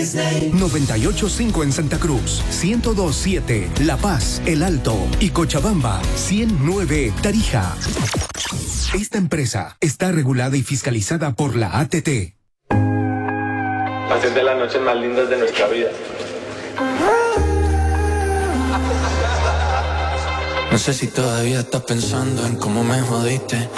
98.5 en Santa Cruz, 102.7 La Paz, El Alto y Cochabamba, 100.9 Tarija. Esta empresa está regulada y fiscalizada por la ATT. Hacer de las noches más lindas de nuestra vida. No sé si todavía estás pensando en cómo me jodiste.